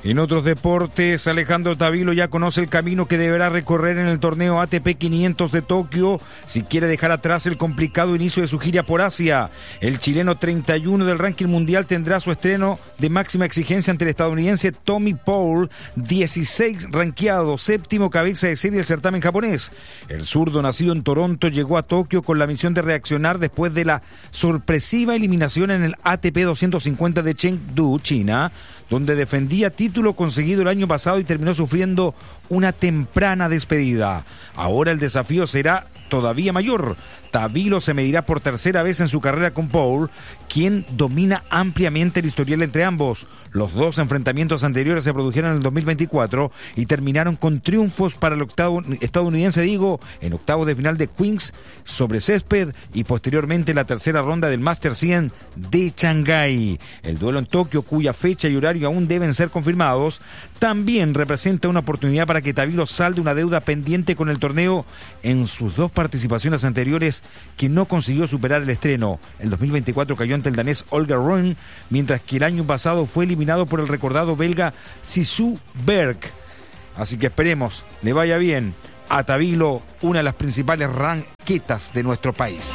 En otros deportes, Alejandro Tavilo ya conoce el camino que deberá recorrer en el torneo ATP 500 de Tokio si quiere dejar atrás el complicado inicio de su gira por Asia. El chileno 31 del ranking mundial tendrá su estreno de máxima exigencia ante el estadounidense Tommy Paul, 16 rankeado, séptimo cabeza de serie del certamen japonés. El zurdo nacido en Toronto llegó a Tokio con la misión de reaccionar después de la sorpresiva eliminación en el ATP 250 de Chengdu, China, donde defendía título conseguido el año pasado y terminó sufriendo una temprana despedida. Ahora el desafío será todavía mayor. Tavilo se medirá por tercera vez en su carrera con Paul, quien domina ampliamente el historial entre ambos. Los dos enfrentamientos anteriores se produjeron en el 2024 y terminaron con triunfos para el octavo estadounidense, en octavos de final de Queens sobre césped y posteriormente la tercera ronda del Master 100 de Shanghái. El duelo en Tokio, cuya fecha y horario aún deben ser confirmados, también representa una oportunidad para que Tavilo salde una deuda pendiente con el torneo en sus dos participaciones anteriores, que no consiguió superar el estreno. El 2024 cayó ante el danés Holger Rune, mientras que el año pasado fue eliminado por el recordado belga Sissou Berg. Así que esperemos le vaya bien a Tavilo, una de las principales ranquetas de nuestro país.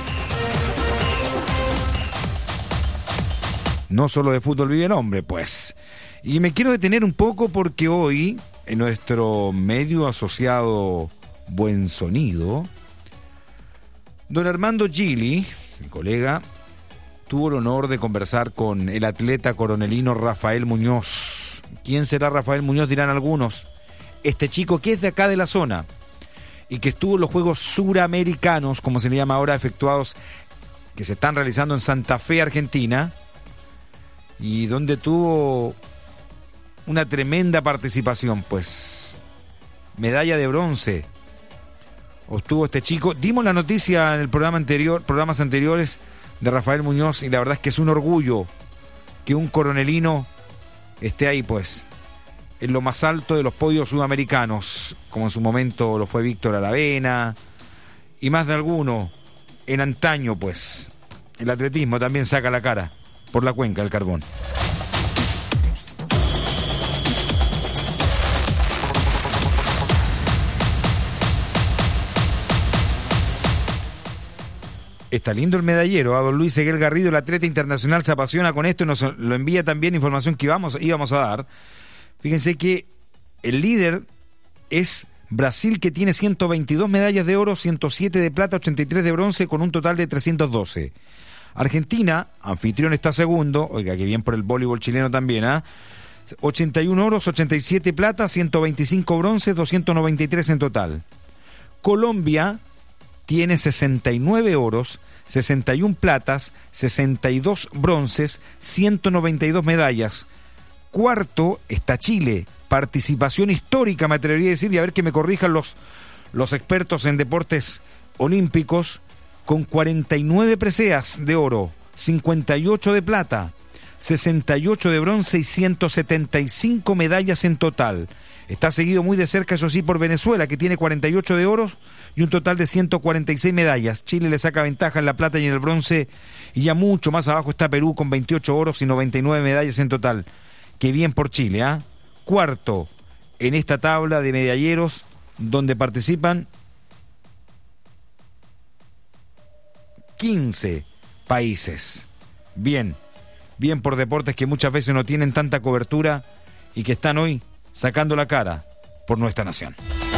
No solo de fútbol vive el hombre, pues. Y me quiero detener un poco porque hoy, en nuestro medio asociado Buen Sonido, don Armando Gili, mi colega, tuvo el honor de conversar con el atleta coronelino Rafael Muñoz. ¿Quién será Rafael Muñoz? Dirán algunos. Este chico que es de acá de la zona y que estuvo en los Juegos Suramericanos, como se le llama ahora, efectuados, que se están realizando en Santa Fe, Argentina, y donde tuvo una tremenda participación, pues medalla de bronce obtuvo este chico. Dimos la noticia en el programas anteriores de Rafael Muñoz, y la verdad es que es un orgullo que un coronelino esté ahí, pues, en lo más alto de los podios sudamericanos, como en su momento lo fue Víctor Aravena y más de alguno en antaño, pues. El atletismo también saca la cara por la cuenca del carbón. Está lindo el medallero, a don Luis Seguel Garrido, el atleta internacional, se apasiona con esto y nos lo envía también información que íbamos a dar. Fíjense que el líder es Brasil, que tiene 122 medallas de oro, 107 de plata, 83 de bronce, con un total de 312. Argentina, anfitrión, está segundo, oiga, que bien por el voleibol chileno también, 81 oros, 87 plata, 125 bronces, 293 en total. Colombia tiene 69 oros, 61 platas, 62 bronces, 192 medallas. Cuarto está Chile, participación histórica, me atrevería a decir, y a ver que me corrijan los expertos en deportes olímpicos, con 49 preseas de oro, 58 de plata, 68 de bronce y 175 medallas en total. Está seguido muy de cerca, eso sí, por Venezuela, que tiene 48 de oro y un total de 146 medallas. Chile le saca ventaja en la plata y en el bronce, y ya mucho más abajo está Perú con 28 oros y 99 medallas en total. Qué bien por Chile, Cuarto en esta tabla de medalleros, donde participan 15 países. Bien por deportes que muchas veces no tienen tanta cobertura y que están hoy sacando la cara por nuestra nación.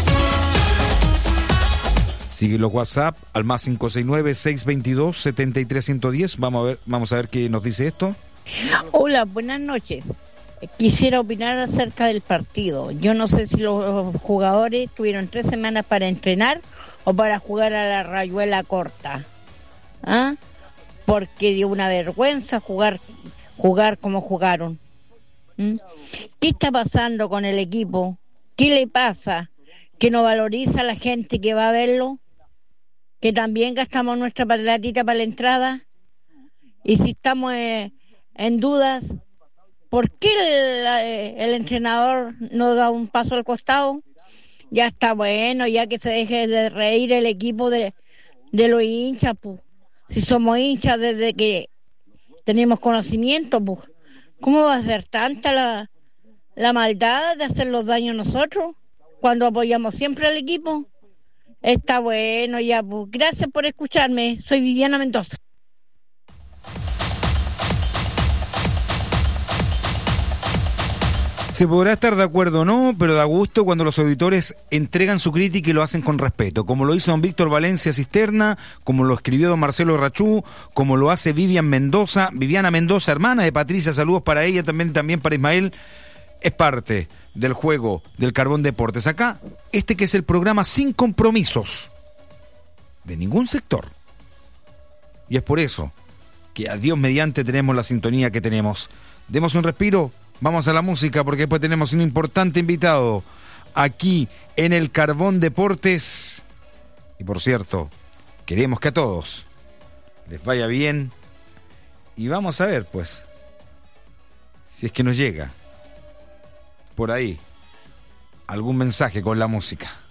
Sigue los WhatsApp al más 569-622-73110. Vamos a ver qué nos dice esto. Hola, buenas noches. Quisiera opinar acerca del partido. Yo no sé si los jugadores tuvieron 3 semanas para entrenar o para jugar a la rayuela corta. Porque dio una vergüenza jugar como jugaron. ¿Qué está pasando con el equipo? ¿Qué le pasa? ¿Que no valoriza a la gente que va a verlo? ¿Que también gastamos nuestra platita para la entrada? Y si estamos en dudas, ¿por qué el entrenador no da un paso al costado? Ya está bueno, ya que se deje de reír el equipo de los hinchas, pues. Si somos hinchas desde que tenemos conocimiento, pues. ¿Cómo va a ser tanta la maldad de hacer los daños nosotros cuando apoyamos siempre al equipo. Está bueno ya, pues. Gracias por escucharme. Soy Viviana Mendoza. Se podrá estar de acuerdo o no, pero da gusto cuando los auditores entregan su crítica y lo hacen con respeto, como lo hizo don Víctor Valencia Cisterna, como lo escribió don Marcelo Rachú, como lo hace Viviana Mendoza, hermana de Patricia, saludos para ella, también para Ismael. Es parte del juego del Carbón Deportes. Acá, que es el programa sin compromisos de ningún sector. Y es por eso que a Dios mediante tenemos la sintonía que tenemos. Demos un respiro. Vamos a la música porque después tenemos un importante invitado aquí en el Carbón Deportes. Y por cierto, queremos que a todos les vaya bien. Y vamos a ver, pues, si es que nos llega por ahí algún mensaje con la música.